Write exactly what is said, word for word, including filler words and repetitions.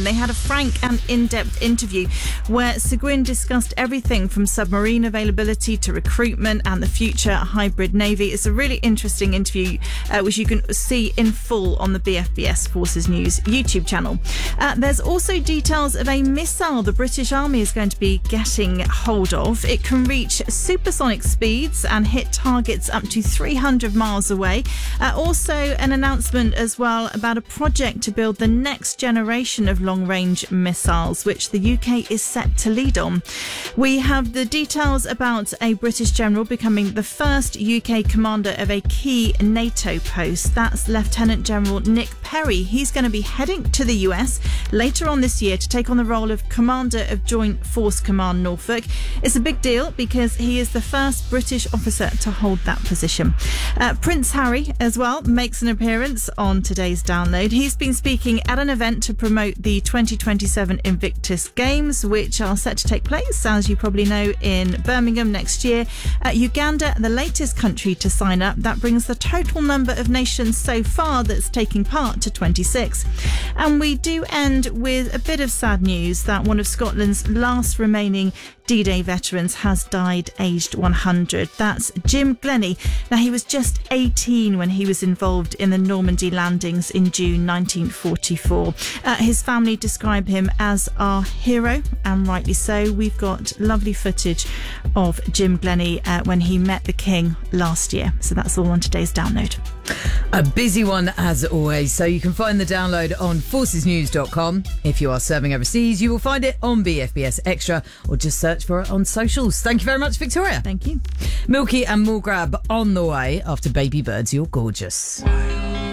They had a frank and in-depth interview where Seguin discussed everything from submarine availability to recruitment and the future hybrid navy. It's a really interesting interview, uh, which you can see in full on the B F B S Forces News YouTube channel. Uh, there's also details of a missile the British Army is going to be getting hold of. It can reach supersonic speeds and hit targets up to three hundred miles away. Uh, also, an announcement as well about a project to build the next generation of long-range missiles, which the U K is set to lead on. We have the details about a British general becoming the first U K commander of a key NATO post. That's Lieutenant General Nick Perry. He's going to be heading to the U S later on this year to take on the role of Commander of Joint Force Command Norfolk. It's a big deal because he is the first British officer to hold that position. Uh, Prince Harry as well makes an appearance on today's download. He's been speaking at an event to promote the twenty twenty-seven Invictus Games, which are set to take place, as you probably know, in Birmingham next year. Uh, Uganda, the latest country to sign up. That brings the total number of nations so far that's taking part to twenty-six. And we do end with a bit of sad news that one of Scotland's last remaining D-Day veterans has died aged one hundred. That's Jim Glennie. Now, he was just eighteen when he was involved in the Normandy landings in June nineteen forty-four. Uh, his family describe him as our hero, and rightly so. We've got lovely footage of Jim Glennie uh, when he met the King last year. So that's all on today's download. A busy one as always, so you can find the download on forces news dot com. If you are serving overseas, you will find it on B F B S Extra, or just search for it on socials. Thank you very much, Victoria. Thank you. Milky and Mulgrab on the way after Baby Birds, You're Gorgeous.